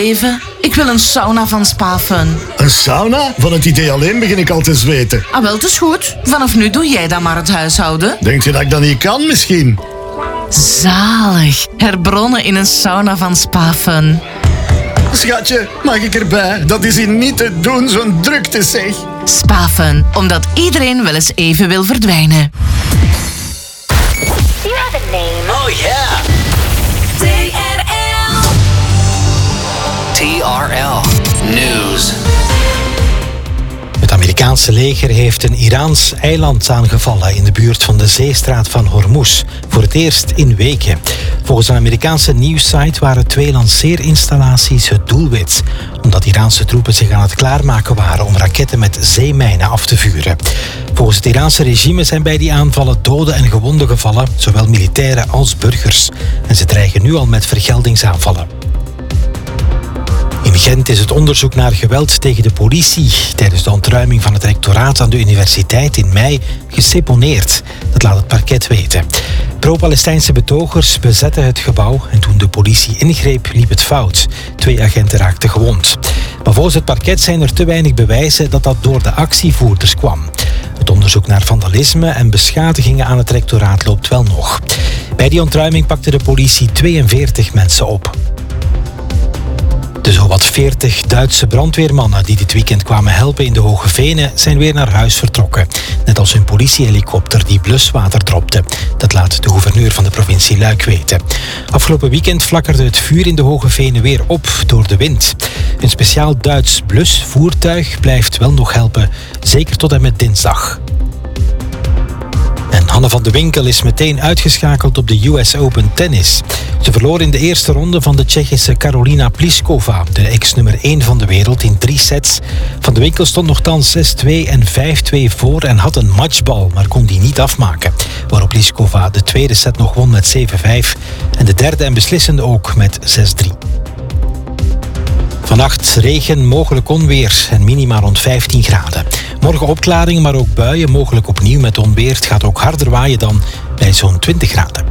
Even, ik wil een sauna van Spa-Fun. Een sauna? Van het idee alleen begin ik al te zweten. Ah, wel, het is goed. Vanaf nu doe jij dan maar het huishouden. Denk je dat ik dat niet kan misschien? Zalig. Herbronnen in een sauna van Spa-Fun. Schatje, mag ik erbij? Dat is hier niet te doen, zo'n drukte zeg. Spa-Fun, omdat iedereen wel eens even wil verdwijnen. You have a name. Oh yeah. TRL News. Het Amerikaanse leger heeft een Iraans eiland aangevallen in de buurt van de zeestraat van Hormuz. Voor het eerst in weken. Volgens een Amerikaanse nieuwssite waren 2 lanceerinstallaties het doelwit, omdat Iraanse troepen zich aan het klaarmaken waren om raketten met zeemijnen af te vuren. Volgens het Iraanse regime zijn bij die aanvallen doden en gewonden gevallen, zowel militairen als burgers. En ze dreigen nu al met vergeldingsaanvallen. In Gent is het onderzoek naar geweld tegen de politie tijdens de ontruiming van het rectoraat aan de universiteit in mei geseponeerd. Dat laat het parket weten. Pro-Palestijnse betogers bezetten het gebouw en toen de politie ingreep liep het fout. 2 agenten raakten gewond. Maar volgens het parket zijn er te weinig bewijzen dat dat door de actievoerders kwam. Het onderzoek naar vandalisme en beschadigingen aan het rectoraat loopt wel nog. Bij die ontruiming pakte de politie 42 mensen op. De zowat 40 Duitse brandweermannen die dit weekend kwamen helpen in de Hoge Venen zijn weer naar huis vertrokken. Net als hun politiehelikopter die bluswater dropte. Dat laat de gouverneur van de provincie Luik weten. Afgelopen weekend flakkerde het vuur in de Hoge Venen weer op door de wind. Een speciaal Duits blusvoertuig blijft wel nog helpen, zeker tot en met dinsdag. En Hanne van de Winkel is meteen uitgeschakeld op de US Open Tennis. Ze verloor in de eerste ronde van de Tsjechische Karolina Pliskova, de ex-nummer 1 van de wereld, in 3 sets. Van de Winkel stond nogthans 6-2 en 5-2 voor en had een matchbal, maar kon die niet afmaken. Waarop Pliskova de tweede set nog won met 7-5 en de derde en beslissende ook met 6-3. Vannacht regen, mogelijk onweer en minima rond 15 graden. Morgen opklaring, maar ook buien, mogelijk opnieuw met onweer. Het gaat ook harder waaien dan bij zo'n 20 graden.